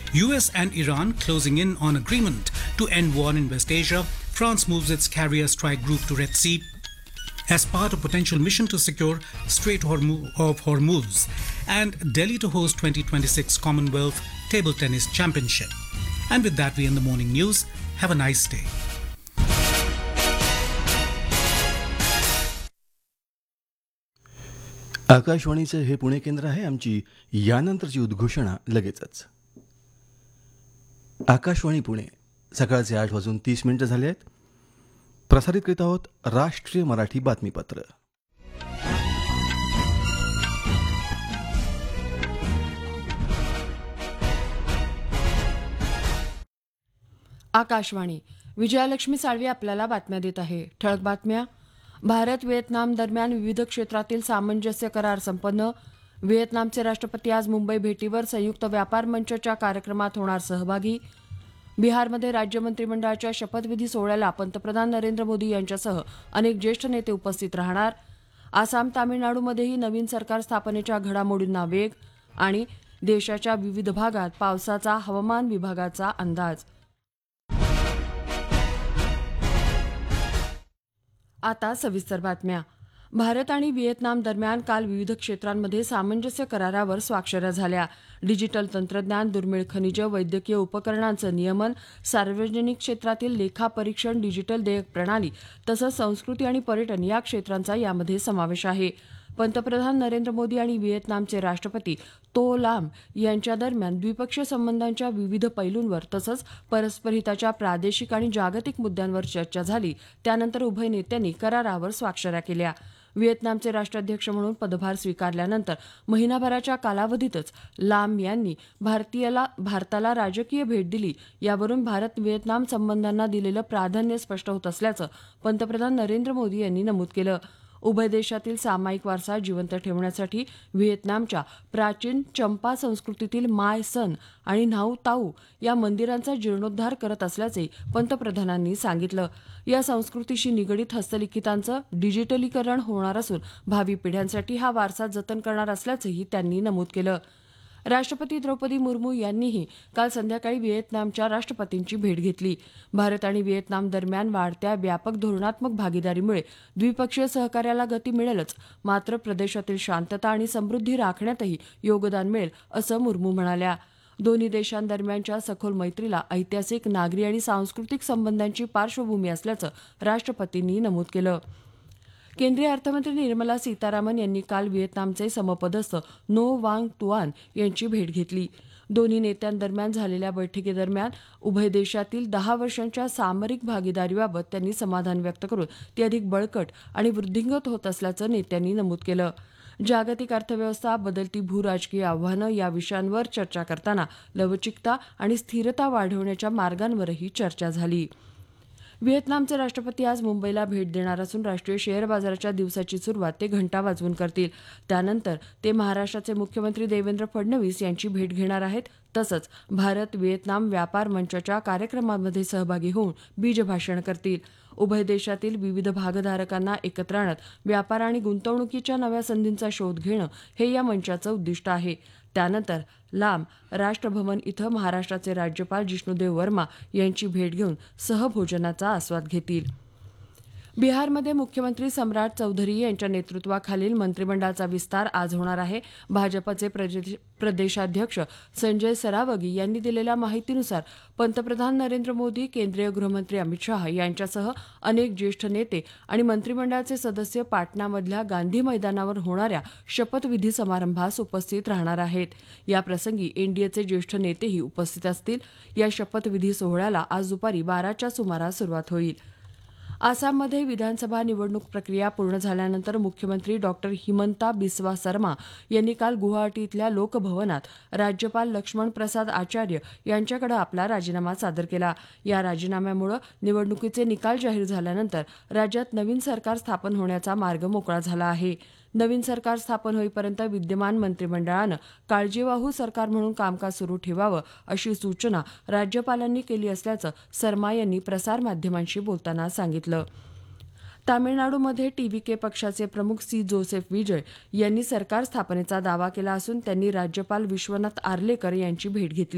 US and Iran closing in on agreement to end war in West Asia. France moves its carrier strike group to Red Sea as part of potential mission to secure Strait of Hormuz, and Delhi to host 2026 Commonwealth Table Tennis Championship. And with that, we end the morning news. Have a nice day. आकाशवाणीचं हे पुणे केंद्र आहे. आमची यानंतरची उद्घोषणा लगेचच. आकाशवाणी पुणे, सकाळचे 8:30 झाले आहेत. प्रसारित करीत आहोत राष्ट्रीय मराठी बातमीपत्र. आकाशवाणी. विजयालक्ष्मी साळवी आपल्याला बातम्या देत आहे. ठळक बातम्या. भारत व्हिएतनाम दरम्यान विविध क्षेत्रातील सामंजस्य करार संपन्न. व्हिएतनामचे राष्ट्रपती आज मुंबई भेटीवर. संयुक्त व्यापार मंचच्या कार्यक्रमात होणार सहभागी. बिहारमध्ये राज्य मंत्रिमंडळाच्या शपथविधी सोहळ्याला पंतप्रधान नरेंद्र मोदी यांच्यासह अनेक ज्येष्ठ नेते उपस्थित राहणार. आसाम तामिळनाडूमध्येही नवीन सरकार स्थापनेच्या घडामोडींना वेग. आणि देशाच्या विविध भागात पावसाचा हवामान विभागाचा अंदाज. आता सविस्तर बातम्या. भारत आणि व्हिएतनाम दरम्यान काल विविध क्षेत्रांमध्ये सामंजस्य करारावर स्वाक्षऱ्या झाल्या. डिजिटल तंत्रज्ञान, दुर्मिळ खनिजं, वैद्यकीय उपकरणांचं नियमन, सार्वजनिक क्षेत्रातील लेखापरीक्षण, डिजिटल देयक प्रणाली तसंच संस्कृती आणि पर्यटन या क्षेत्रांचा यामध्ये समावेश आहे. पंतप्रधान नरेंद्र मोदी आणि व्हिएतनामचे राष्ट्रपती तो लाम यांच्या दरम्यान द्विपक्षीय संबंधांच्या विविध पैलूंवर तसंच परस्पर हिताच्या प्रादेशिक आणि जागतिक मुद्द्यांवर चर्चा झाली. त्यानंतर उभय नेत्यांनी करारावर स्वाक्षऱ्या केल्या. व्हिएतनामचे राष्ट्राध्यक्ष म्हणून पदभार स्वीकारल्यानंतर महिनाभराच्या कालावधीतच लाम यांनी भारताला राजकीय भेट दिली. यावरून भारत व्हिएतनाम संबंधांना दिलेलं प्राधान्य स्पष्ट होत असल्याचं पंतप्रधान नरेंद्र मोदी यांनी नमूद केलं. उभय देशातील सामायिक वारसा जिवंत ठेवण्यासाठी व्हिएतनामच्या प्राचीन चंपा संस्कृतीतील माय सन आणि न्हाऊ ताऊ या मंदिरांचा जीर्णोद्धार करत असल्याचे पंतप्रधानांनी सांगितलं. या संस्कृतीशी निगडीत हस्तलिखितांचं डिजिटलीकरण होणार असून भावी पिढ्यांसाठी हा वारसा जतन करणार असल्याचंही त्यांनी नमूद केलं. राष्ट्रपती द्रौपदी मुर्मू यांनीही काल संध्याकाळी व्हिएतनामच्या राष्ट्रपतींची भेट घेतली. भारत आणि व्हिएतनाम दरम्यान वाढत्या व्यापक धोरणात्मक भागीदारीमुळे द्विपक्षीय सहकार्याला गती मिळेलच, मात्र प्रदेशातील शांतता आणि समृद्धी राखण्यातही योगदान मिळेल असं मुर्मू म्हणाल्या. दोन्ही देशांदरम्यानच्या सखोल मैत्रीला ऐतिहासिक, नागरी आणि सांस्कृतिक संबंधांची पार्श्वभूमी असल्याचं राष्ट्रपतींनी नमूद केलं. केंद्रीय अर्थमंत्री निर्मला सीतारामन यांनी काल व्हिएतनामचे समपदस्थ नो वांग तुआन यांची भेट घेतली. दोन्ही नेत्यांदरम्यान झालेल्या बैठकीदरम्यान उभय देशातील 10 वर्षांच्या सामरिक भागीदारीबाबत त्यांनी समाधान व्यक्त करून ती अधिक बळकट आणि वृद्धिंगत होत असल्याचं नेत्यांनी नमूद केलं. जागतिक अर्थव्यवस्था, बदलती भूराजकीय आव्हानं या विषयांवर चर्चा करताना लवचिकता आणि स्थिरता वाढवण्याच्या मार्गांवरही चर्चा झाली. व्हिएतनामचे राष्ट्रपती आज मुंबईला भेट देणार असून राष्ट्रीय शेअर बाजाराच्या दिवसाची सुरुवात ते घंटा वाजवून करतील. त्यानंतर ते महाराष्ट्राचे मुख्यमंत्री देवेंद्र फडणवीस यांची भेट घेणार आहेत. तसंच भारत व्हिएतनाम व्यापार मंचाच्या कार्यक्रमामध्ये सहभागी होऊन बीजभाषण करतील. उभय देशातील विविध भागधारकांना एकत्र आणत व्यापार आणि गुंतवणुकीच्या नव्या संधींचा शोध घेणं हे या मंचाचं उद्दिष्ट आहे. त्यानंतर लाम राष्ट्रभवन इथं महाराष्ट्राचे राज्यपाल जिष्णुदेव वर्मा यांची भेट घेऊन सहभोजनाचा आस्वाद घेतील. बिहारमध्ये मुख्यमंत्री सम्राट चौधरी यांच्या नेतृत्वाखालील मंत्रिमंडळाचा विस्तार आज होणार आहे. भाजपचे प्रदेशाध्यक्ष संजय सरावगी यांनी दिलेल्या माहितीनुसार पंतप्रधान नरेंद्र मोदी, केंद्रीय गृहमंत्री अमित शाह यांच्यासह अनेक ज्येष्ठ नेते आणि मंत्रिमंडळाचे सदस्य पाटणामधल्या गांधी मैदानावर होणाऱ्या शपथविधी समारंभास उपस्थित राहणार आहेत. याप्रसंगी एनडीएचे ज्येष्ठ नेतेही उपस्थित असतील. या शपथविधी सोहळ्याला आज दुपारी 12च्या सुमारास सुरुवात होईल. आसाममध्ये विधानसभा निवडणूक प्रक्रिया पूर्ण झाल्यानंतर मुख्यमंत्री डॉक्टर हिमंता बिस्वा सरमा यांनी काल गुवाहाटी इथल्या लोकभवनात राज्यपाल लक्ष्मण प्रसाद आचार्य यांच्याकडे आपला राजीनामा सादर केला. या राजीनाम्यामुळे निवडणुकीचे निकाल जाहीर झाल्यानंतर राज्यात नवीन सरकार स्थापन होण्याचा मार्ग मोकळा झाला आहे. नवीन सरकार स्थापन होईपर्यंत विद्यमान मंत्रिमंडळानं काळजीवाहू सरकार म्हणून कामकाज सुरू ठेवावं अशी सूचना राज्यपालांनी केली असल्याचं सरमा यांनी प्रसारमाध्यमांशी बोलताना सांगितलं. तामिळनाडूमध्ये टीव्हीके पक्षाचे प्रमुख सी जोसेफ विजय यांनी सरकार स्थापनेचा दावा केला असून त्यांनी राज्यपाल विश्वनाथ आर्लेकर यांची भेट घेतली.